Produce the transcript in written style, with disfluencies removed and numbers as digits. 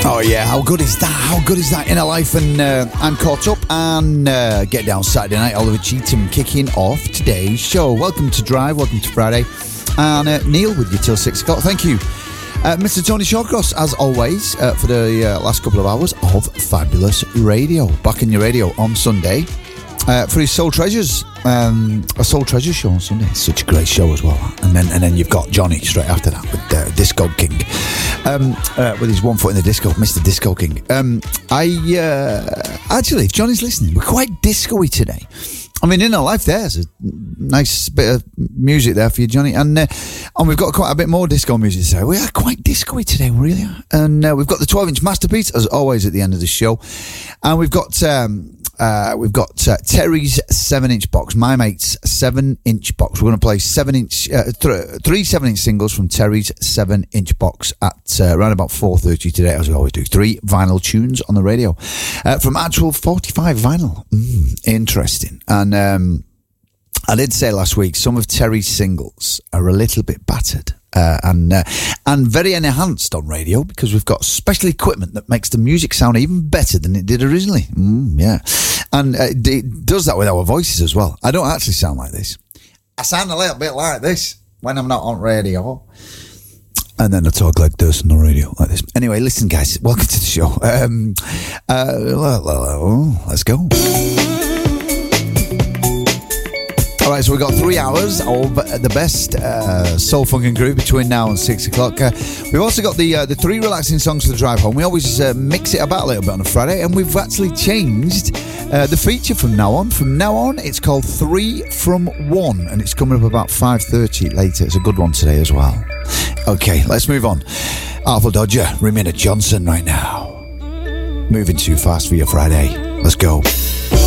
Oh yeah, how good is that? How good is that? Inner Life and I'm Caught Up and Get Down Saturday night. Oliver Cheetham kicking off today's show. Welcome to Drive, welcome to Friday. And Neil with you till 6 o'clock. Thank you. Mr. Tony Shawcross, as always, for the last couple of hours of fabulous radio. Back in your radio on Sunday for his Soul Treasures. A Soul Treasures show on Sunday. It's such a great show as well. And then you've got Johnny straight after that with Disco King. With his one foot in the disco, Mr. Disco King. Actually, if Johnny's listening, we're quite disco-y today. I mean, Inner Life there's a nice bit of music there for you, Johnny. And we've got quite a bit more disco music today. We are quite disco-y today, we really are. And we've got the 12-inch masterpiece, as always, at the end of the show. And we've got Terry's 7-inch box, my mate's 7-inch box. We're going to play 3 7-inch singles from Terry's 7-inch box at around about 4:30 today, as we always do. 3 vinyl tunes on the radio from actual 45 vinyl. Interesting. And I did say last week some of Terry's singles are a little bit battered. And very enhanced on radio because we've got special equipment that makes the music sound even better than it did originally. Yeah. And it does that with our voices as well. I don't actually sound like this. I sound a little bit like this when I'm not on radio. And then I talk like this on the radio, like this. Anyway, listen, guys, welcome to the show. Let's go. All right, so we've got 3 hours of the best soul funk and groove between now and 6 o'clock. We've also got the 3 relaxing songs for the drive home. We always mix it about a little bit on a Friday, and we've actually changed the feature from now on. From now on, it's called 3 from 1, and it's coming up about 5:30 later. It's a good one today as well. Okay, let's move on. Arthur Dodger, Remina Johnson right now. Moving too fast for your Friday. Let's go.